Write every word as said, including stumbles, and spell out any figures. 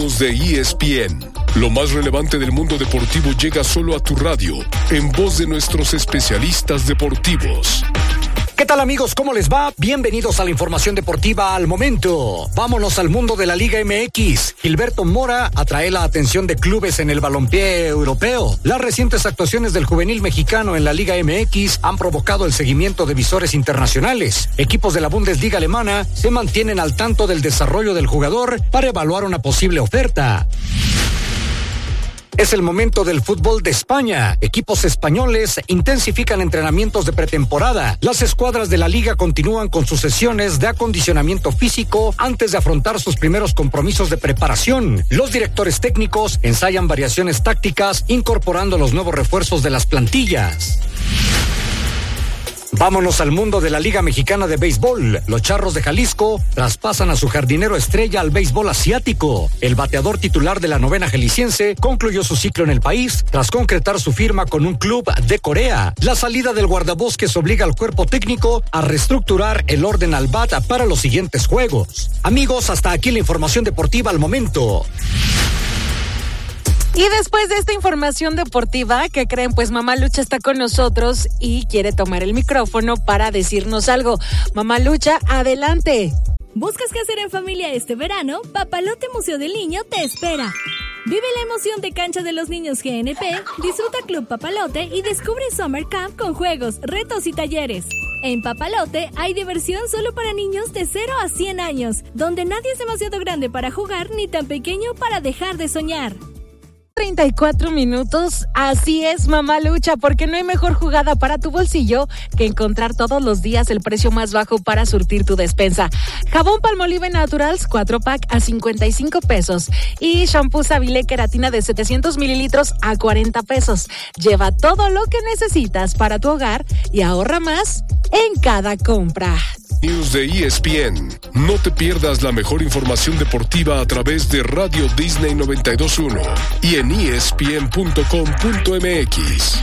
News de E S P N. Lo más relevante del mundo deportivo llega solo a tu radio, en voz de nuestros especialistas deportivos. ¿Qué tal, amigos? ¿Cómo les va? Bienvenidos a la información deportiva al momento. Vámonos al mundo de la Liga M X. Gilberto Mora atrae la atención de clubes en el balompié europeo. Las recientes actuaciones del juvenil mexicano en la Liga M X han provocado el seguimiento de visores internacionales. Equipos de la Bundesliga alemana se mantienen al tanto del desarrollo del jugador para evaluar una posible oferta. Es el momento del fútbol de España. Equipos españoles intensifican entrenamientos de pretemporada. Las escuadras de la liga continúan con sus sesiones de acondicionamiento físico antes de afrontar sus primeros compromisos de preparación. Los directores técnicos ensayan variaciones tácticas incorporando los nuevos refuerzos de las plantillas. Vámonos al mundo de la Liga Mexicana de Béisbol. Los Charros de Jalisco traspasan a su jardinero estrella al béisbol asiático. El bateador titular de la novena jalisciense concluyó su ciclo en el país tras concretar su firma con un club de Corea. La salida del guardabosques obliga al cuerpo técnico a reestructurar el orden al bat para los siguientes juegos. Amigos, hasta aquí la información deportiva al momento. Y después de esta información deportiva, ¿qué creen? Pues Mamá Lucha está con nosotros y quiere tomar el micrófono para decirnos algo. Mamá Lucha, adelante. ¿Buscas qué hacer en familia este verano? Papalote Museo del Niño te espera. Vive la emoción de Cancha de los Niños G N P, disfruta Club Papalote y descubre Summer Camp con juegos, retos y talleres. En Papalote hay diversión solo para niños de cero a cien años, donde nadie es demasiado grande para jugar ni tan pequeño para dejar de soñar. treinta y cuatro minutos, así es, Mamá Lucha, porque no hay mejor jugada para tu bolsillo que encontrar todos los días el precio más bajo para surtir tu despensa. Jabón Palmolive Naturals cuatro pack a cincuenta y cinco pesos y shampoo Savile Keratina de setecientos mililitros a cuarenta pesos. Lleva todo lo que necesitas para tu hogar y ahorra más en cada compra. News de E S P N. No te pierdas la mejor información deportiva a través de Radio Disney noventa y dos punto uno y en E S P N punto com punto M X.